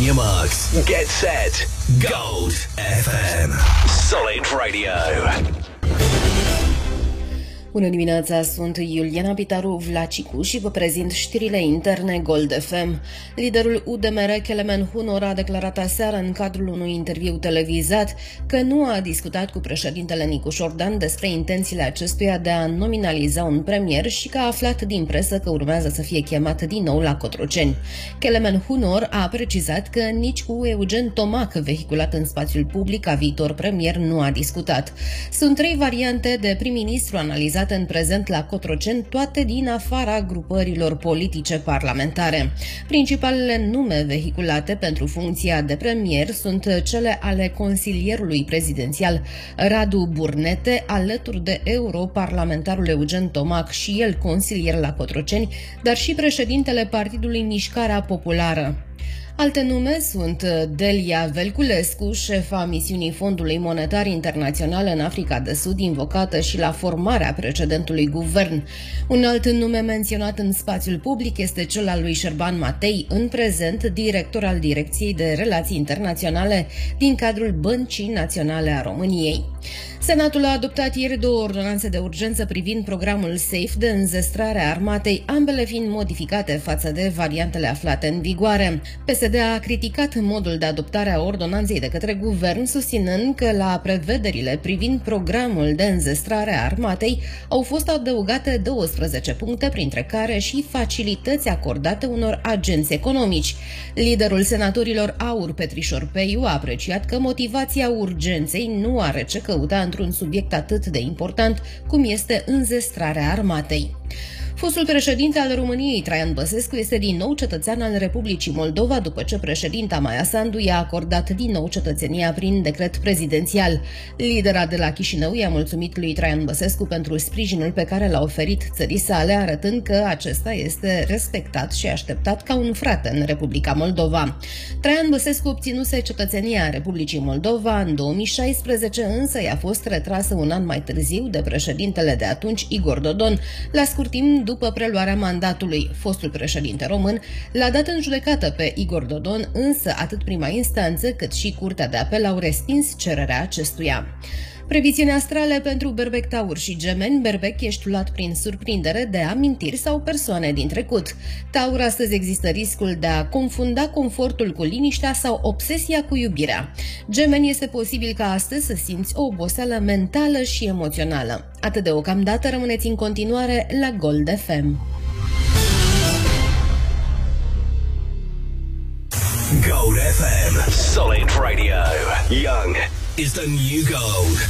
your marks. Get set. Gold FM. Solid Radio. Bună dimineața, sunt Iuliana Pitaru Vlacicu și vă prezint știrile interne Gold FM. Liderul UDMR, Kelemen Hunor, a declarat aseară în cadrul unui interviu televizat că nu a discutat cu președintele Nicu Șordan despre intențiile acestuia de a nominaliza un premier și că a aflat din presă că urmează să fie chemat din nou la Cotroceni. Kelemen Hunor a precizat că nici cu Eugen Tomac, vehiculat în spațiul public ca viitor premier, nu a discutat. Sunt 3 variante de prim-ministru analizate în prezent la Cotroceni, toate din afara grupărilor politice parlamentare. Principalele nume vehiculate pentru funcția de premier sunt cele ale consilierului prezidențial Radu Burnete, alături de europarlamentarul Eugen Tomac, și el consilier la Cotroceni, dar și președintele Partidului Mișcarea Populară. Alte nume sunt Delia Velculescu, șefa misiunii Fondului Monetar Internațional în Africa de Sud, invocată și la formarea precedentului guvern. Un alt nume menționat în spațiul public este cel al lui Șerban Matei, în prezent director al Direcției de Relații Internaționale din cadrul Băncii Naționale a României. Senatul a adoptat ieri 2 ordonanțe de urgență privind programul SAFE de înzestrare a armatei, ambele fiind modificate față de variantele aflate în vigoare. PSD a criticat modul de adoptare a ordonanței de către guvern, susținând că la prevederile privind programul de înzestrare a armatei au fost adăugate 12 puncte, printre care și facilități acordate unor agenți economici. Liderul senatorilor AUR, Petrișor Peiu, a apreciat că motivația urgenței nu are ce căuta într-un subiect atât de important cum este înzestrarea armatei. Fostul președinte al României, Traian Băsescu, este din nou cetățean al Republicii Moldova după ce președinta Maia Sandu i-a acordat din nou cetățenia prin decret prezidențial. Lidera de la Chișinău i-a mulțumit lui Traian Băsescu pentru sprijinul pe care l-a oferit țării sale, arătând că acesta este respectat și așteptat ca un frate în Republica Moldova. Traian Băsescu obținuse cetățenia Republicii Moldova în 2016, însă i-a fost retrasă un an mai târziu de președintele de atunci, Igor Dodon, la scurt timp după preluarea mandatului. Fostul președinte român l-a dat în judecată pe Igor Dodon, însă atât prima instanță cât și Curtea de Apel au respins cererea acestuia. Previziuni astrale pentru Berbec, Taur și Gemeni. Berbec, ești luat prin surprindere de amintiri sau persoane din trecut. Taur, astăzi există riscul de a confunda confortul cu liniștea sau obsesia cu iubirea. Gemeni, este posibil ca astăzi să simți o oboseală mentală și emoțională. Atât deocamdată, rămâneți în continuare la Gold FM. Gold FM. Solid Radio. Young is the new gold.